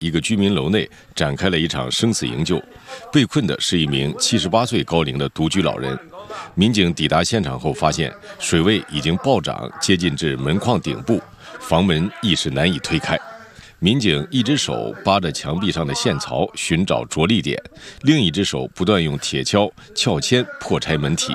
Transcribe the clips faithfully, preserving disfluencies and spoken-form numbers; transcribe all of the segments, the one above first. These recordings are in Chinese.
一个居民楼内展开了一场生死营救，被困的是一名七十八岁高龄的独居老人。民警抵达现场后发现，水位已经暴涨，接近至门框顶部，房门一时难以推开。民警一只手扒着墙壁上的线槽寻找着力点，另一只手不断用铁锹、撬签破拆门体。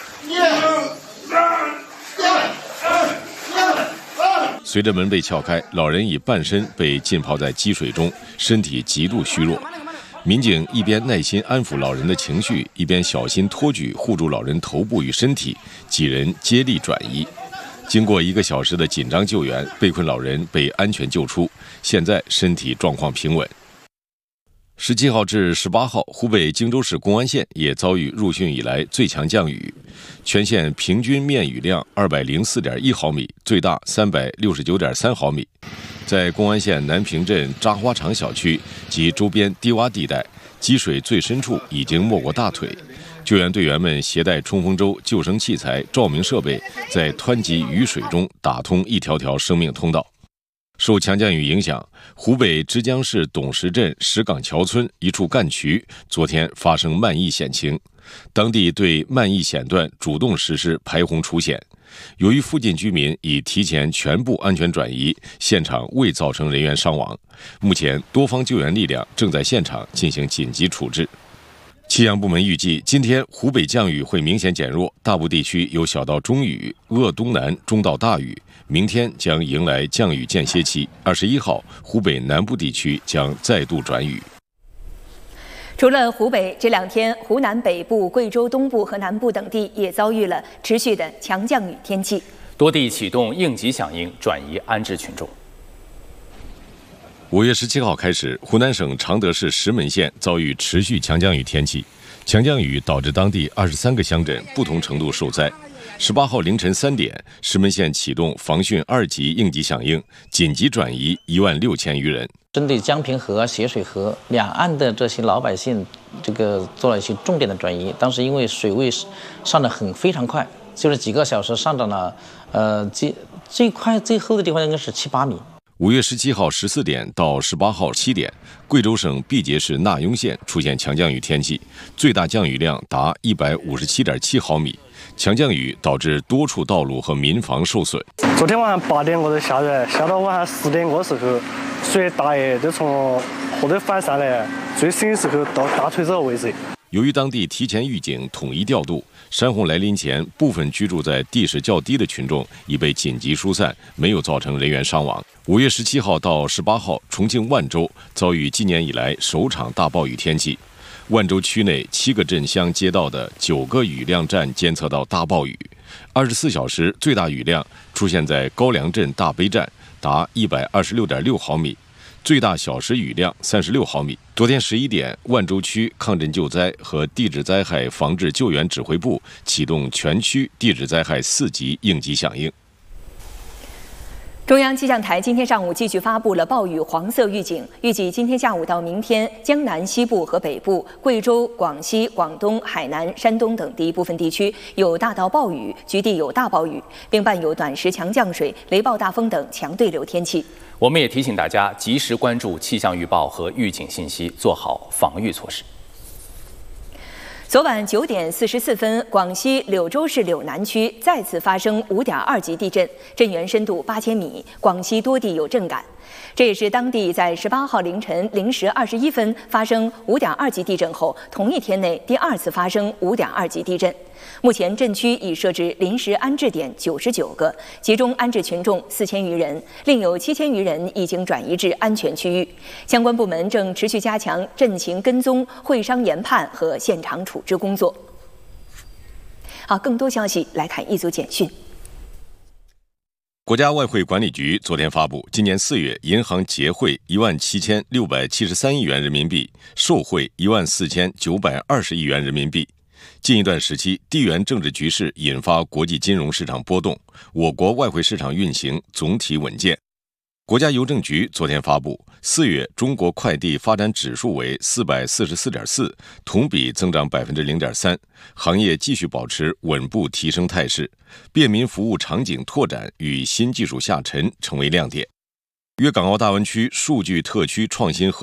随着门被撬开，老人已半身被浸泡在积水中，身体极度虚弱。民警一边耐心安抚老人的情绪，一边小心托举护住老人头部与身体，几人接力转移。经过一个小时的紧张救援，被困老人被安全救出，现在身体状况平稳。十七号至十八号，湖北荆州市公安县也遭遇入汛以来最强降雨，全县平均面雨量二百零四点一毫米，最大三百六十九点三毫米。在公安县南平镇扎花场小区及周边低洼地带，积水最深处已经没过大腿。救援队员们携带冲锋舟、救生器材、照明设备，在湍急雨水中打通一条条生命通道。受强降雨影响，湖北枝江市董石镇石岗桥村一处干渠昨天发生漫溢险情，当地对漫溢险段主动实施排洪除险。由于附近居民已提前全部安全转移，现场未造成人员伤亡。目前多方救援力量正在现场进行紧急处置。气象部门预计，今天湖北降雨会明显减弱，大部地区有小到中雨，鄂东南中到大雨。明天将迎来降雨间歇期。二十一号，湖北南部地区将再度转雨。 除了湖北，这两天湖南北部、贵州东部和南部等地也遭遇了持续的强降雨天气， 多地启动应急响应，转移安置群众。 五月十七号开始，湖南省常德市石门县遭遇持续强降雨天气，强降雨导致当地二十三个乡镇不同程度受灾。十八号凌晨三点，石门县启动防汛二级应急响应，紧急转移一万六千余人。 针对江平河、咸水河两岸的这些老百姓，这个做了一些重点的转移。当时因为水位上涨很非常快，就是几个小时上涨了，呃，最最快最厚的地方应该是七八米。 五月十七号十四点到十八号七点，贵州省毕节市纳雍县出现强降雨天气，最大降雨量达一百五十七点七毫米。强降雨导致多处道路和民房受损。 昨天晚上八点过头下来，下到晚上十点过时候，水大爷就从河头反上来，最深的时候到大腿这个位置。 由于当地提前预警，统一调度，山洪来临前，部分居住在地势较低的群众已被紧急疏散，没有造成人员伤亡。五月十七号到十八号，重庆万州遭遇今年以来首场大暴雨天气。万州区内七个镇乡街道的九个雨量站监测到大暴雨，二十四小时最大雨量出现在高梁镇大悲站，达一百二十六点六毫米，最大小时雨量三十六毫米。昨天十一点，万州区抗震救灾和地质灾害防治救援指挥部启动全区地质灾害四级应急响应。 中央气象台今天上午继续发布了暴雨黄色预警，预计今天下午到明天，江南西部和北部、贵州、广西、广东、海南、山东等地部分地区有大到暴雨，局地有大暴雨，并伴有短时强降水、雷暴大风等强对流天气。 我们也提醒大家及时关注气象预报和预警信息，做好防御措施。 昨晚九点四十四分，广西柳州市柳南区再次发生五点二级地震，震源深度八千米，广西多地有震感。这也是当地在十八号凌晨零时二十一分发生五点二级地震后，同一天内第二次发生五点二级地震。目前震区已设置临时安置点九十九个，集中安置群众四千余人，另有七千余人已经转移至安全区域。相关部门正持续加强震情跟踪、会商研判和现场处置工作。好，更多消息来看一组简讯。 国家外汇管理局昨天发布，今年四月银行结汇一万七千六百七十三亿元人民币，售汇一万四千九百二十亿元人民币。近一段时期，地缘政治局势引发国际金融市场波动，我国外汇市场运行总体稳健。国家邮政局昨天发布，四月中国快递发展指数为四百四十四点四，同比增长百分之零点三，行业继续保持稳步提升态势，便民服务场景拓展与新技术下沉成为亮点。粤港澳大湾区数据特区创新合